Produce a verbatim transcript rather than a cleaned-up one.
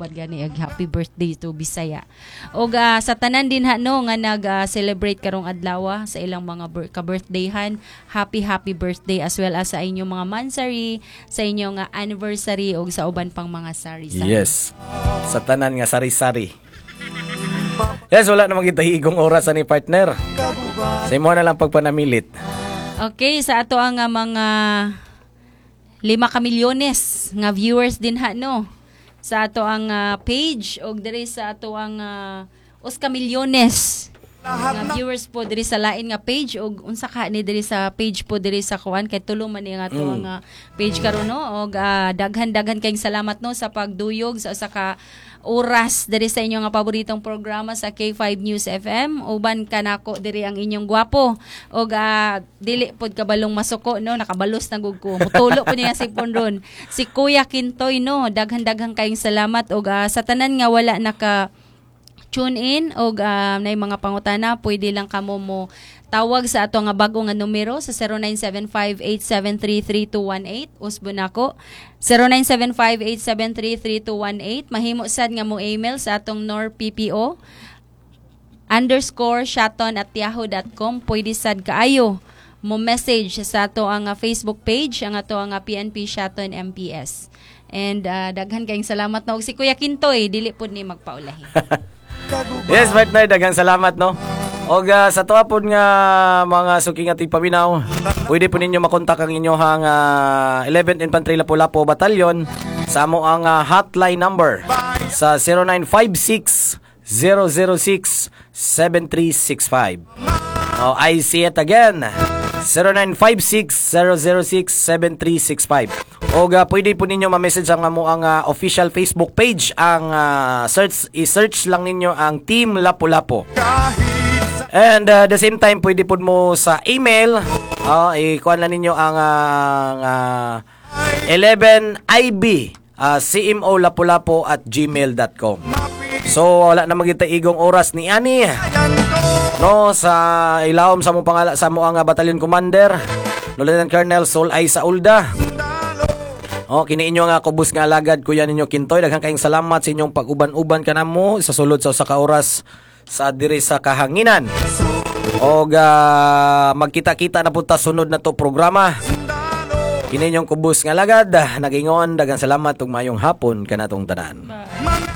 pad gani ag happy birthday to Bisaya. Og uh, sa tanan din ha no nga nag uh, celebrate karong adlaw sa ilang mga ber- ka-birthdayhan, happy happy birthday as well as sa inyong mga mansari, sa inyong uh, anniversary og sa uban pang mga sari-sari. Yes. Sa tanan nga sari-sari. Yes, wala namang kita higong oras ni partner. Sa imo na lang pagpanamilit. Okay, sa ato ang uh, mga lima ka milyones nga viewers din ha no. Sa ato ang uh, page og diri sa ato ang uh, us ka milyones nga viewers po diri sa lain nga page og unsa ka ni diri sa page po diri sa kuan kay tulo man ni nga ato ang uh, page karon no og uh, daghan-daghan kayong salamat no sa pagduyog sa usa ka oras diri sa inyong nga paboritong programa sa K five News F M. Uban kanako diri ang inyong gwapo og uh, dili pod kabalong masuko no, nakabalos na gud ko. Mutulo po niya si Pondron. Si Kuya Kintoy no, daghan-daghan kayong salamat og uh, sa tanan nga wala naka tune in og uh, nay mga pangutana pwede lang kamo mo tawag sa ato nga bago nga numero sa zero nine seven five, eight seven three, three two one eight usbon nako zero nine seven five, eight seven three, three two one eight. Mahimo sad nga mo email sa atong norppo underscore shaton at yahoo dot com. Pwede sad kaayo mo message sa ato ang uh, Facebook page ang ato ang uh, P N P Shaton M P S. And uh, daghan kayong salamat na og si Kuya Kintoy dili pud ni magpaulahi. Yes, partner, daghang salamat no. Og uh, sa tuwa po nga mga suking ating paminaw, pwede po ninyo makontak ang inyong uh, eleventh Infantry Lapu-Lapu Battalion sa amo ang uh, hotline number sa zero nine five six, zero zero six, seven three six five. Oh, I see it again. zero nine five six, zero zero six, seven three six five. O uh, pwede po ninyo ma-message ang amo ang uh, official Facebook page. Ang uh, search i-search lang ninyo ang Team Lapu-Lapu. And uh, the same time pwede po mo sa email, uh, i-kuha lang ninyo ang uh, uh, eleven I B uh, C M O lapulapu at gmail dot com. So wala na magita igong oras ni ani. No, sa ilawom sa mo pangala sa mo ang uh, Battalion Commander Lieutenant Colonel Sol ay sa Ulda. Oh, kini inyo nga kubos nga alagad Kuya ninyo Kintoy. Daghang kayong salamat sa inyong pag-uban-uban kanamo sa sulod sa usa ka oras sa diri sa kahanginan. Og uh, magkita-kita na punta sunod na to programa. Kini inyong kubos nga alagad. Nagingon daghang salamat ug mayong hapon kanatong tanan.